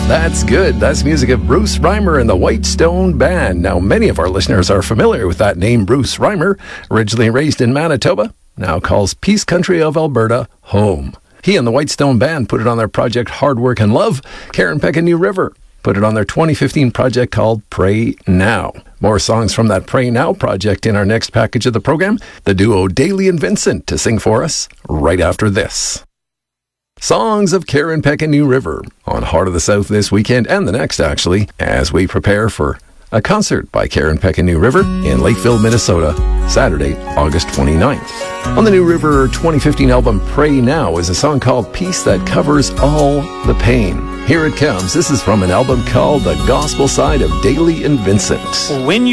That's good. That's music of Bruce Reimer and the White Stone Band. Now, many of our listeners are familiar with that name, Bruce Reimer, originally raised in Manitoba, now calls Peace Country of Alberta home. He and the White Stone Band put it on their project Hard Work and Love. Karen Peck and New River put it on their 2015 project called Pray Now. More songs from that Pray Now project in our next package of the program. The duo Daly and Vincent to sing for us right after this. Songs of Karen Peck and New River on Heart of the South this weekend and the next, actually, as we prepare for a concert by Karen Peck and New River in Lakeville, Minnesota, Saturday, August 29th. On the New River 2015 album Pray Now is a song called Peace That Covers All the Pain. Here it comes. This is from an album called The Gospel Side of Daly and Vincent. When you